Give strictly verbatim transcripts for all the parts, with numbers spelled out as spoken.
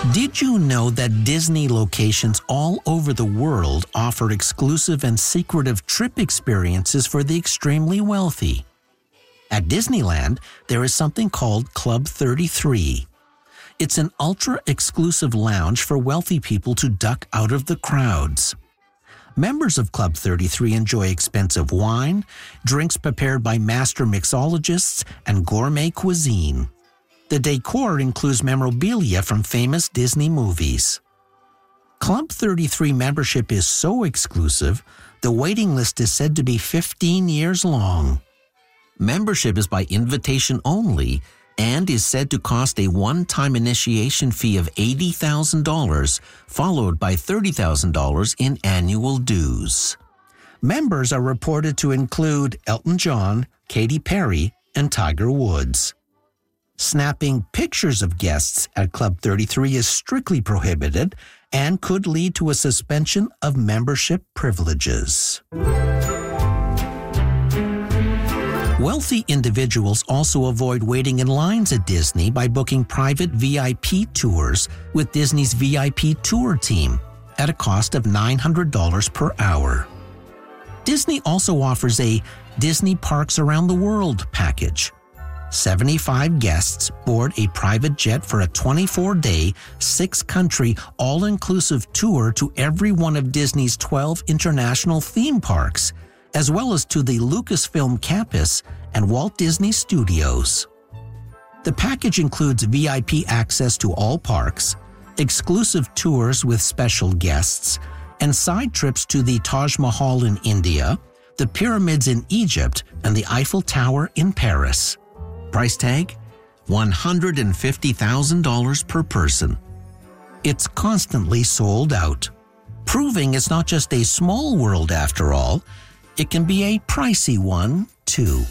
Did you know that Disney locations all over the world offer exclusive and secretive trip experiences for the extremely wealthy? At Disneyland, there is something called Club thirty-three. It's an ultra-exclusive lounge for wealthy people to duck out of the crowds. Members of Club thirty-three enjoy expensive wine, drinks prepared by master mixologists, and gourmet cuisine. The decor includes memorabilia from famous Disney movies. Club thirty-three membership is so exclusive, the waiting list is said to be fifteen years long. Membership is by invitation only and is said to cost a one-time initiation fee of eighty thousand dollars, followed by thirty thousand dollars in annual dues. Members are reported to include Elton John, Katy Perry, and Tiger Woods. Snapping pictures of guests at Club thirty-three is strictly prohibited and could lead to a suspension of membership privileges. Wealthy individuals also avoid waiting in lines at Disney by booking private V I P tours with Disney's V I P tour team at a cost of nine hundred dollars per hour. Disney also offers a Disney Parks Around the World package. seventy-five guests board a private jet for a twenty-four day, six-country, all-inclusive tour to every one of Disney's twelve international theme parks, as well as to the Lucasfilm campus and Walt Disney Studios. The package includes V I P access to all parks, exclusive tours with special guests, and side trips to the Taj Mahal in India, the pyramids in Egypt, and the Eiffel Tower in Paris. Price tag? one hundred fifty thousand dollars per person. It's constantly sold out, proving it's not just a small world after all. It can be a pricey one, too.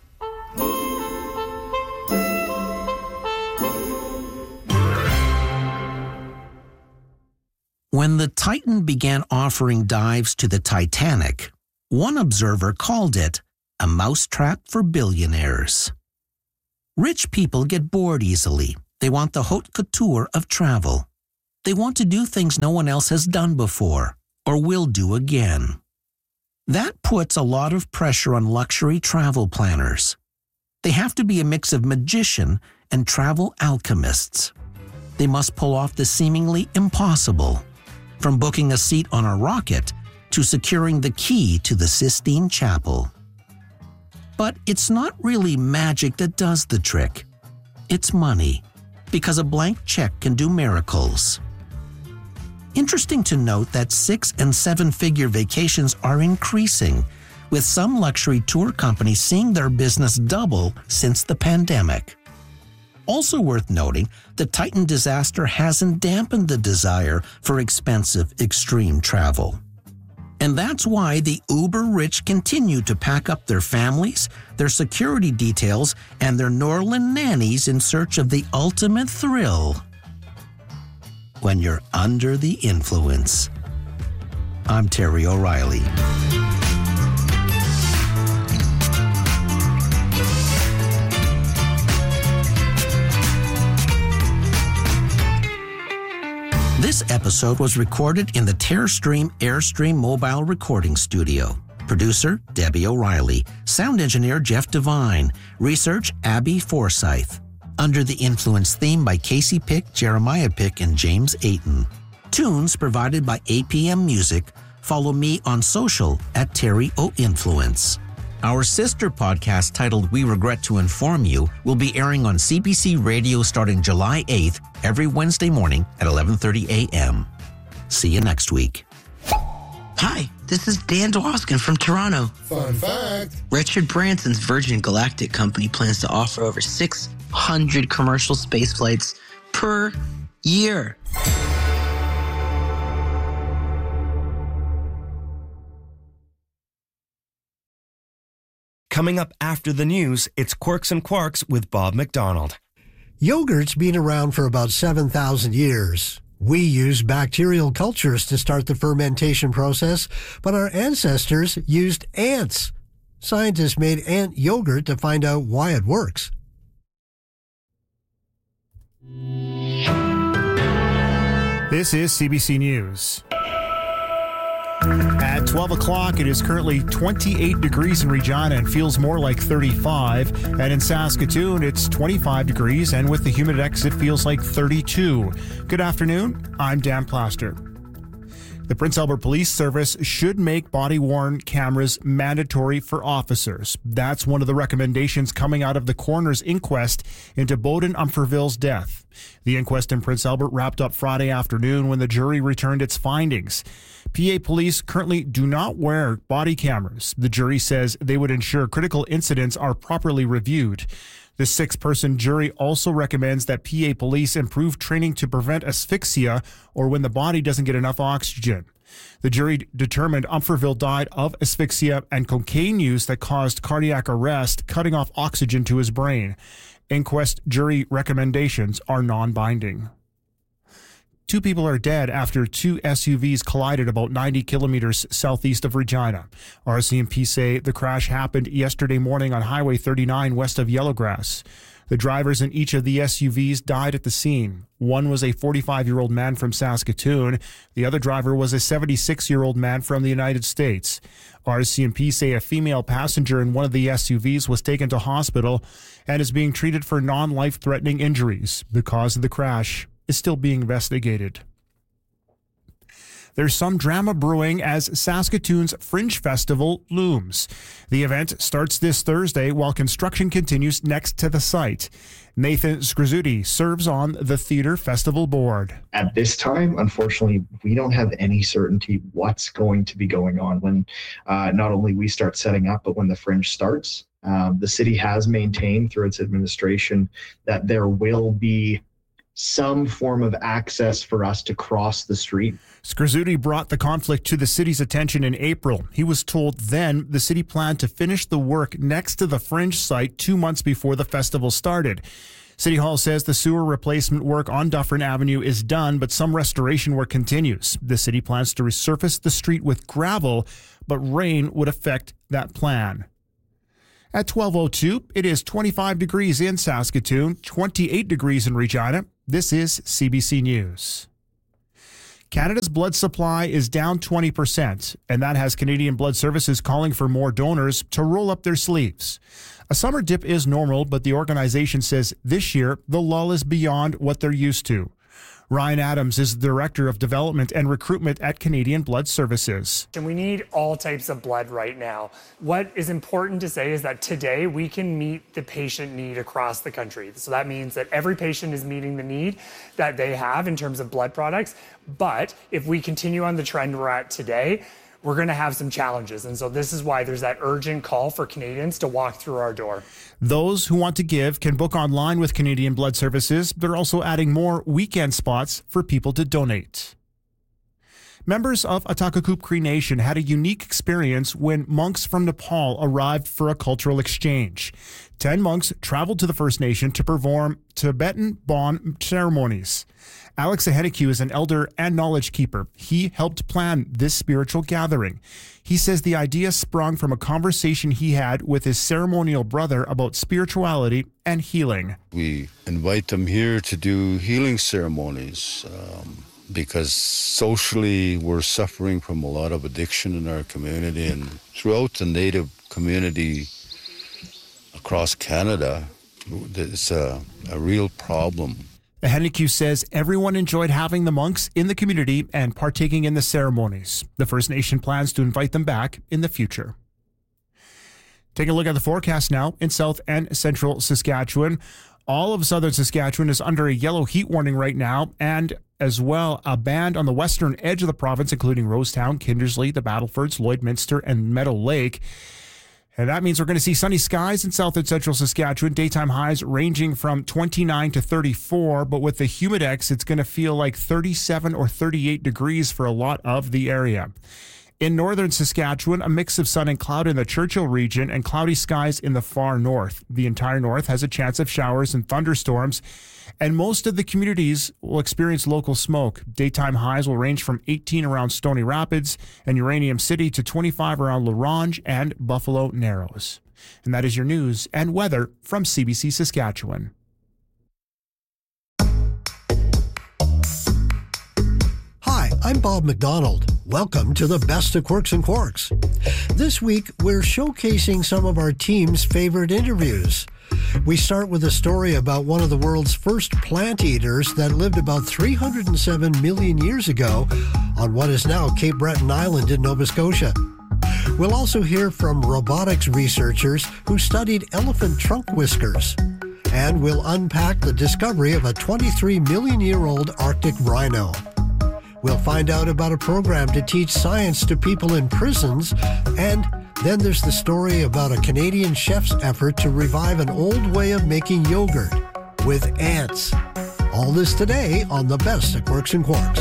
When the Titan began offering dives to the Titanic, one observer called it a mousetrap for billionaires. Rich people get bored easily. They want the haute couture of travel. They want to do things no one else has done before or will do again. That puts a lot of pressure on luxury travel planners. They have to be a mix of magician and travel alchemists. They must pull off the seemingly impossible, from booking a seat on a rocket to securing the key to the Sistine Chapel. But it's not really magic that does the trick. It's money, because a blank check can do miracles. Interesting to note that six- and seven-figure vacations are increasing, with some luxury tour companies seeing their business double since the pandemic. Also worth noting, the Titan disaster hasn't dampened the desire for expensive, extreme travel. And that's why the uber-rich continue to pack up their families, their security details, and their Norland nannies in search of the ultimate thrill. When you're under the influence. I'm Terry O'Reilly. This episode was recorded in the Terrestream Airstream Mobile Recording Studio. Producer, Debbie O'Reilly. Sound engineer, Jeff Devine. Research, Abby Forsyth. Under the Influence theme by Casey Pick, Jeremiah Pick, and James Ayton. Tunes provided by A P M Music. Follow me on social at Terry O Influence. Our sister podcast titled We Regret to Inform You will be airing on C B C Radio starting July eighth every Wednesday morning at eleven thirty a.m. See you next week. Hi, this is Dan Dwoskin from Toronto. Fun fact. Richard Branson's Virgin Galactic Company plans to offer over six hundred commercial space flights per year. Coming up after the news, it's Quirks and Quarks with Bob McDonald. Yogurt's been around for about seven thousand years. We use bacterial cultures to start the fermentation process, but our ancestors used ants. Scientists made ant yogurt to find out why it works. This is C B C News. At twelve o'clock, it is currently twenty-eight degrees in Regina and feels more like thirty-five. And in Saskatoon, it's twenty-five degrees, and with the Humidex, it feels like thirty-two. Good afternoon. I'm Dan Plaster. The Prince Albert Police Service should make body-worn cameras mandatory for officers. That's one of the recommendations coming out of the coroner's inquest into Bowden Umferville's death. The inquest in Prince Albert wrapped up Friday afternoon when the jury returned its findings. P A police currently do not wear body cameras. The jury says they would ensure critical incidents are properly reviewed. The six-person jury also recommends that P A police improve training to prevent asphyxia or when the body doesn't get enough oxygen. The jury determined Umferville died of asphyxia and cocaine use that caused cardiac arrest, cutting off oxygen to his brain. Inquest jury recommendations are non-binding. Two people are dead after two S U Vs collided about ninety kilometers southeast of Regina. R C M P say the crash happened yesterday morning on Highway thirty-nine west of Yellowgrass. The drivers in each of the S U Vs died at the scene. One was a forty-five-year-old man from Saskatoon. The other driver was a seventy-six-year-old man from the United States. R C M P say a female passenger in one of the S U Vs was taken to hospital and is being treated for non-life-threatening injuries. The cause of the crash is still being investigated. There's some drama brewing as Saskatoon's Fringe Festival looms. The event starts this Thursday while construction continues next to the site. Nathan Skrzuti serves on the Theatre Festival Board. At this time, unfortunately, we don't have any certainty what's going to be going on when uh, not only we start setting up, but when the Fringe starts. Um, the city has maintained through its administration that there will be some form of access for us to cross the street. Skrzuti brought the conflict to the city's attention in April. He was told then the city planned to finish the work next to the Fringe site two months before the festival started. City Hall says the sewer replacement work on Dufferin Avenue is done, but some restoration work continues. The city plans to resurface the street with gravel, but rain would affect that plan. At twelve oh two, it is twenty-five degrees in Saskatoon, twenty-eight degrees in Regina. This is C B C News. Canada's blood supply is down twenty percent, and that has Canadian Blood Services calling for more donors to roll up their sleeves. A summer dip is normal, but the organization says this year the lull is beyond what they're used to. Ryan Adams is the Director of Development and Recruitment at Canadian Blood Services. And we need all types of blood right now. What is important to say is that today we can meet the patient need across the country. So that means that every patient is meeting the need that they have in terms of blood products. But if we continue on the trend we're at today, we're going to have some challenges. And so this is why there's that urgent call for Canadians to walk through our door. Those who want to give can book online with Canadian Blood Services. They're also adding more weekend spots for people to donate. Members of Atakakuk Cree Nation had a unique experience when monks from Nepal arrived for a cultural exchange. Ten monks traveled to the First Nation to perform Tibetan Bon ceremonies. Alex Ahenakew is an elder and knowledge keeper. He helped plan this spiritual gathering. He says the idea sprung from a conversation he had with his ceremonial brother about spirituality and healing. We invite them here to do healing ceremonies um, because socially we're suffering from a lot of addiction in our community, and throughout the Native community across Canada, it's a, a real problem. Ahenakew says everyone enjoyed having the monks in the community and partaking in the ceremonies. The First Nation plans to invite them back in the future. Take a look at the forecast now in South and Central Saskatchewan. All of southern Saskatchewan is under a yellow heat warning right now, and as well a band on the western edge of the province, including Rosetown, Kindersley, the Battlefords, Lloydminster, and Meadow Lake. And that means we're going to see sunny skies in south and central Saskatchewan, daytime highs ranging from twenty-nine to thirty-four, but with the Humidex, it's going to feel like thirty-seven or thirty-eight degrees for a lot of the area. In northern Saskatchewan, a mix of sun and cloud in the Churchill region and cloudy skies in the far north. The entire north has a chance of showers and thunderstorms, and most of the communities will experience local smoke. Daytime highs will range from eighteen around Stony Rapids and Uranium City to twenty-five around La Ronge and Buffalo Narrows. And that is your news and weather from C B C Saskatchewan. I'm Bob McDonald. Welcome to the Best of Quirks and Quarks. This week, we're showcasing some of our team's favorite interviews. We start with a story about one of the world's first plant eaters that lived about three hundred seven million years ago on what is now Cape Breton Island in Nova Scotia. We'll also hear from robotics researchers who studied elephant trunk whiskers. And we'll unpack the discovery of a twenty-three million year old Arctic rhino. We'll find out about a program to teach science to people in prisons, and then there's the story about a Canadian chef's effort to revive an old way of making yogurt with ants. All this today on the Best of Quirks and Quarks.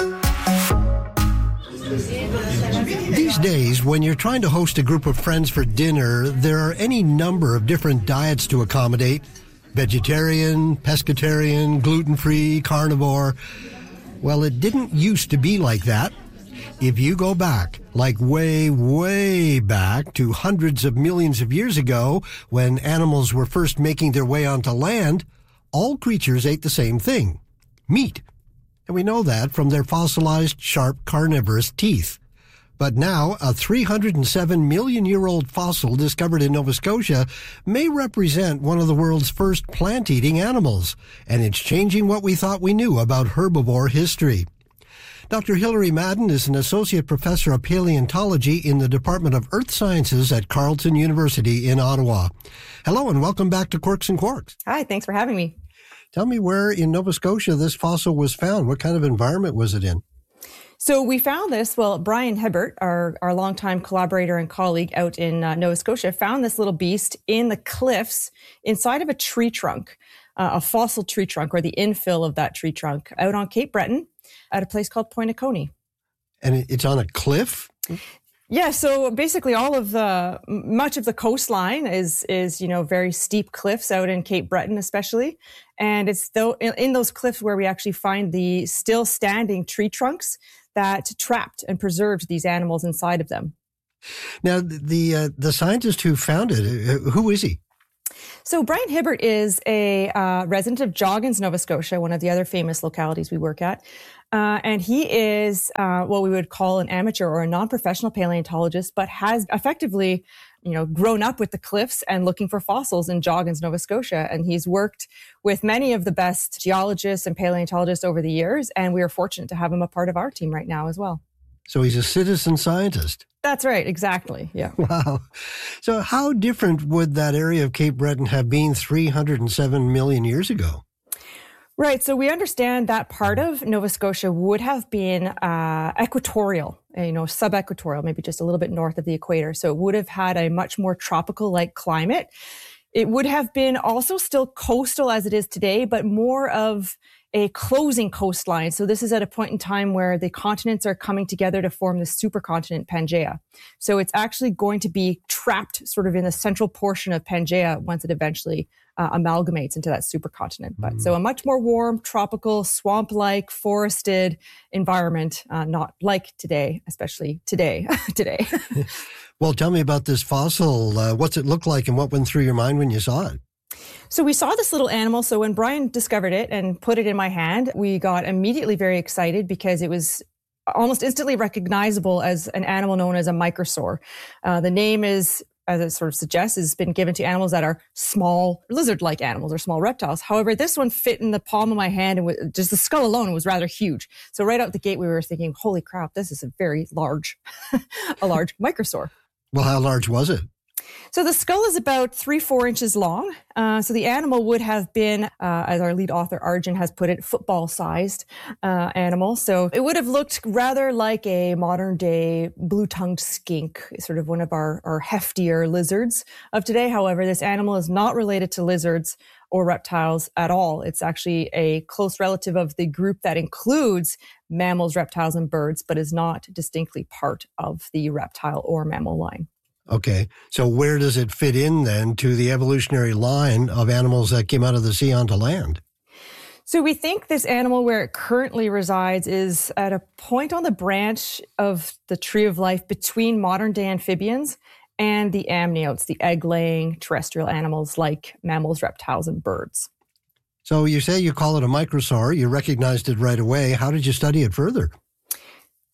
These days, when you're trying to host a group of friends for dinner, there are any number of different diets to accommodate. Vegetarian, pescatarian, gluten-free, carnivore. Well, it didn't used to be like that. If you go back, like way, way back to hundreds of millions of years ago, when animals were first making their way onto land, all creatures ate the same thing, meat. And we know that from their fossilized, sharp, carnivorous teeth. But now, a three hundred seven million year old fossil discovered in Nova Scotia may represent one of the world's first plant-eating animals, and it's changing what we thought we knew about herbivore history. Doctor Hilary Madden is an associate professor of paleontology in the Department of Earth Sciences at Carleton University in Ottawa. Hello, and welcome back to Quirks and Quarks. Hi, thanks for having me. Tell me where in Nova Scotia this fossil was found. What kind of environment was it in? So we found this, well, Brian Hibbert, our, our longtime collaborator and colleague out in uh, Nova Scotia, found this little beast in the cliffs inside of a tree trunk, uh, a fossil tree trunk, or the infill of that tree trunk, out on Cape Breton at a place called Pointe-a-Coney. And it's on a cliff? Yeah, so basically all of the, much of the coastline is, is, you know, very steep cliffs out in Cape Breton especially. And it's though in, in those cliffs where we actually find the still standing tree trunks that trapped and preserved these animals inside of them. Now, the uh, the scientist who found it, who is he? So Brian Hibbert is a uh, resident of Joggins, Nova Scotia, one of the other famous localities we work at. Uh, and he is uh, what we would call an amateur or a non-professional paleontologist, but has effectively, you know, grown up with the cliffs and looking for fossils in Joggins, Nova Scotia. And he's worked with many of the best geologists and paleontologists over the years. And we are fortunate to have him a part of our team right now as well. So he's a citizen scientist. That's right. Exactly. Yeah. Wow. So how different would that area of Cape Breton have been three hundred seven million years ago? Right. So we understand that part of Nova Scotia would have been uh, equatorial, you know, sub-equatorial, maybe just a little bit north of the equator. So it would have had a much more tropical-like climate. It would have been also still coastal as it is today, but more of a closing coastline. So this is at a point in time where the continents are coming together to form the supercontinent Pangaea. So it's actually going to be trapped sort of in the central portion of Pangaea once it eventually uh, amalgamates into that supercontinent. But mm. so a much more warm, tropical, swamp-like, forested environment, uh, not like today, especially today, today. Well, tell me about this fossil. Uh, what's it look like and what went through your mind when you saw it? So we saw this little animal. So when Brian discovered it and put it in my hand, we got immediately very excited because it was almost instantly recognizable as an animal known as a microsaur. Uh, the name is, as it sort of suggests, has been given to animals that are small lizard-like animals or small reptiles. However, this one fit in the palm of my hand, and just the skull alone was rather huge. So right out the gate, we were thinking, holy crap, this is a very large, a large microsaur. Well, how large was it? So the skull is about three, four inches long. Uh, so the animal would have been, uh, as our lead author Arjun has put it, football-sized uh, animal. So it would have looked rather like a modern-day blue-tongued skink, sort of one of our, our heftier lizards of today. However, this animal is not related to lizards or reptiles at all. It's actually a close relative of the group that includes mammals, reptiles, and birds, but is not distinctly part of the reptile or mammal line. Okay, so where does it fit in then to the evolutionary line of animals that came out of the sea onto land? So we think this animal, where it currently resides, is at a point on the branch of the tree of life between modern-day amphibians and the amniotes, the egg-laying terrestrial animals like mammals, reptiles, and birds. So you say you call it a microsaur. You recognized it right away. How did you study it further?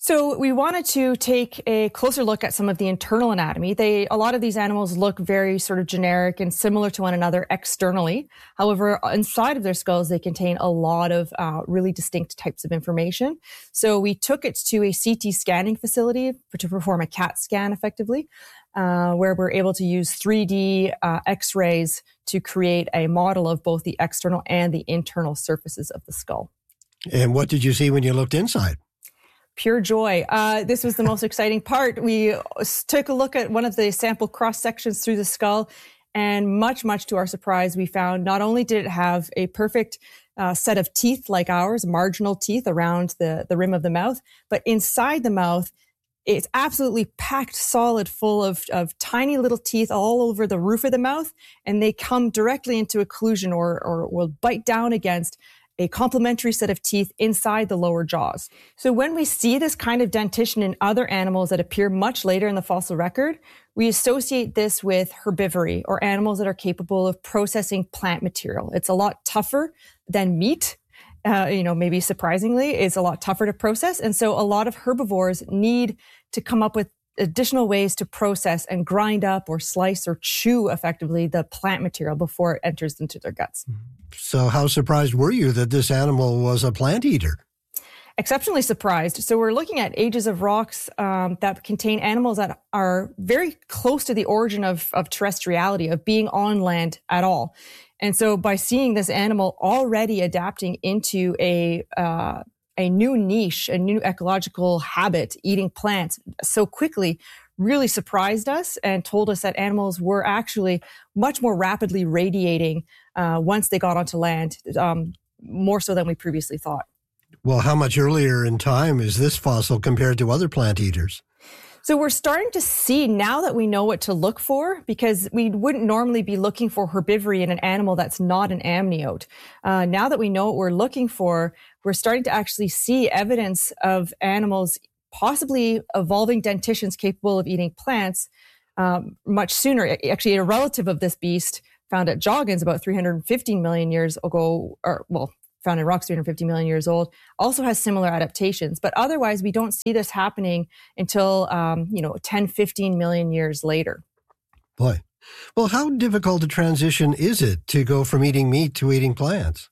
So we wanted to take a closer look at some of the internal anatomy. They, a lot of these animals look very sort of generic and similar to one another externally. However, inside of their skulls, they contain a lot of uh, really distinct types of information. So we took it to a C T scanning facility to perform a CAT scan effectively, uh, where we're able to use three D uh, X-rays to create a model of both the external and the internal surfaces of the skull. And what did you see when you looked inside? Pure joy. Uh, this was the most exciting part. We took a look at one of the sample cross sections through the skull, and much, much to our surprise, we found not only did it have a perfect uh, set of teeth like ours, marginal teeth around the, the rim of the mouth, but inside the mouth, it's absolutely packed solid full of, of tiny little teeth all over the roof of the mouth, and they come directly into occlusion or, or will bite down against a complementary set of teeth inside the lower jaws. So when we see this kind of dentition in other animals that appear much later in the fossil record, we associate this with herbivory, or animals that are capable of processing plant material. It's a lot tougher than meat. Uh, you know, maybe surprisingly, it's a lot tougher to process. And so a lot of herbivores need to come up with additional ways to process and grind up or slice or chew effectively the plant material before it enters into their guts. So how surprised were you that this animal was a plant eater? Exceptionally surprised. So we're looking at ages of rocks um, that contain animals that are very close to the origin of, of terrestriality, of being on land at all. And so by seeing this animal already adapting into a uh, a new niche, a new ecological habit, eating plants so quickly, really surprised us and told us that animals were actually much more rapidly radiating uh, once they got onto land, um, more so than we previously thought. Well, how much earlier in time is this fossil compared to other plant eaters? So we're starting to see now that we know what to look for, because we wouldn't normally be looking for herbivory in an animal that's not an amniote. Uh, now that we know what we're looking for, we're starting to actually see evidence of animals possibly evolving dentitions capable of eating plants um, much sooner. Actually, a relative of this beast found at Joggins about three hundred fifty million years ago, or well, found in rocks three hundred fifty million years old, also has similar adaptations. But otherwise, we don't see this happening until, um, you know, ten, fifteen million years later. Boy. Well, how difficult a transition is it to go from eating meat to eating plants?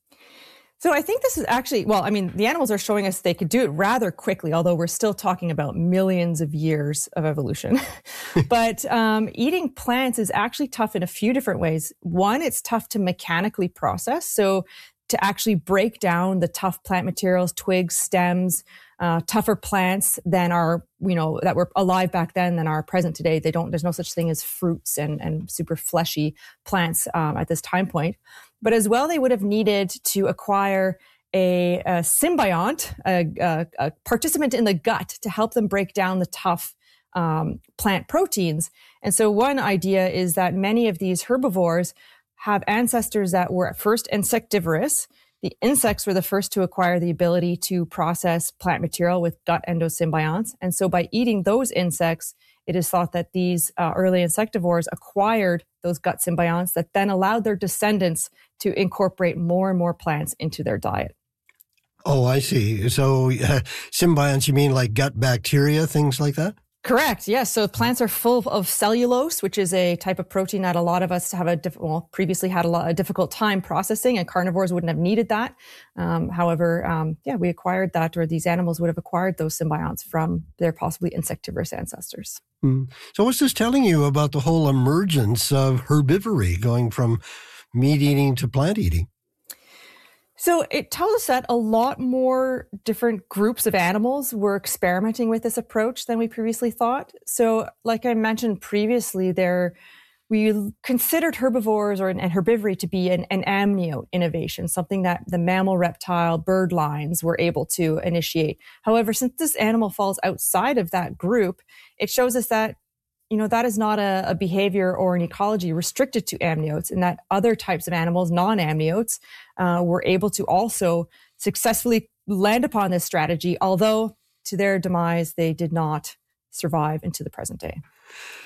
So I think this is actually, well, I mean, the animals are showing us they could do it rather quickly, although we're still talking about millions of years of evolution. But um, eating plants is actually tough in a few different ways. One, it's tough to mechanically process. So to actually break down the tough plant materials, twigs, stems, uh, tougher plants than are, you know, that were alive back then than are present today. They don't, there's no such thing as fruits and, and super fleshy plants um, at this time point. But as well, they would have needed to acquire a, a symbiont, a, a, a participant in the gut to help them break down the tough um, plant proteins. And so one idea is that many of these herbivores have ancestors that were at first insectivorous. The insects were the first to acquire the ability to process plant material with gut endosymbionts. And so by eating those insects, it is thought that these uh, early insectivores acquired those gut symbionts that then allowed their descendants to incorporate more and more plants into their diet. Oh, I see. So uh, symbionts, you mean like gut bacteria, things like that? Correct. Yes. So plants are full of cellulose, which is a type of protein that a lot of us have a diff- well, previously had a, lot, a difficult time processing, and carnivores wouldn't have needed that. Um, however, um, yeah, we acquired that, or these animals would have acquired those symbionts from their possibly insectivorous ancestors. Mm. So what's this telling you about the whole emergence of herbivory, going from meat eating to plant eating? So it tells us that a lot more different groups of animals were experimenting with this approach than we previously thought. So like I mentioned previously, there we considered herbivores or and herbivory to be an, an amniote innovation, something that the mammal, reptile, bird lines were able to initiate. However, since this animal falls outside of that group, it shows us that you know, that is not a, a behavior or an ecology restricted to amniotes, and that other types of animals, non-amniotes, uh, were able to also successfully land upon this strategy, although to their demise, they did not survive into the present day.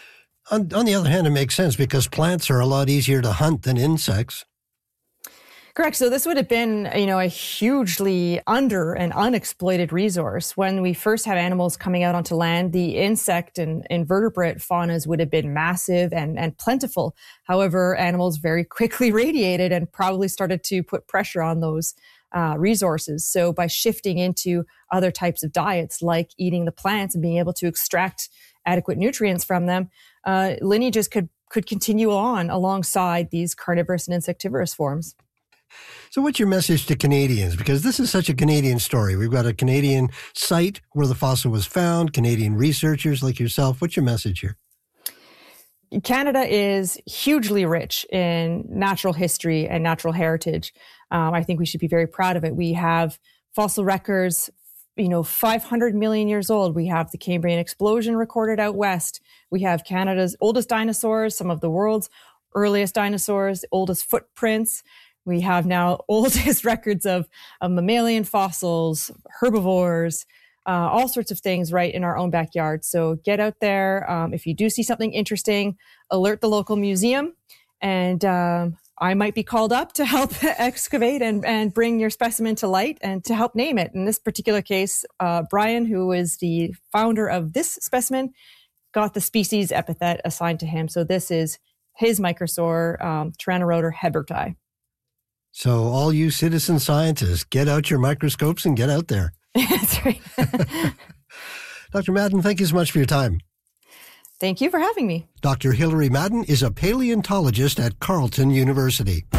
On, on the other hand, it makes sense because plants are a lot easier to hunt than insects. Correct. So this would have been, you know, a hugely under and unexploited resource. When we first had animals coming out onto land, the insect and invertebrate faunas would have been massive and, and plentiful. However, animals very quickly radiated and probably started to put pressure on those uh, resources. So by shifting into other types of diets, like eating the plants and being able to extract adequate nutrients from them, uh, lineages could, could continue on alongside these carnivorous and insectivorous forms. So what's your message to Canadians? Because this is such a Canadian story. We've got a Canadian site where the fossil was found, Canadian researchers like yourself. What's your message here? Canada is hugely rich in natural history and natural heritage. Um, I think we should be very proud of it. We have fossil records, you know, five hundred million years old. We have the Cambrian explosion recorded out west. We have Canada's oldest dinosaurs, some of the world's earliest dinosaurs, oldest footprints. We have now oldest records of, of mammalian fossils, herbivores, uh, all sorts of things right in our own backyard. So get out there. Um, if you do see something interesting, alert the local museum. And um, I might be called up to help excavate and, and bring your specimen to light and to help name it. In this particular case, uh, Brian, who is the founder of this specimen, got the species epithet assigned to him. So this is his microsaur, um, Tyrannorodor heberti. So all you citizen scientists, get out your microscopes and get out there. That's right. Doctor Madden, thank you so much for your time. Thank you for having me. Doctor Hilary Madden is a paleontologist at Carleton University.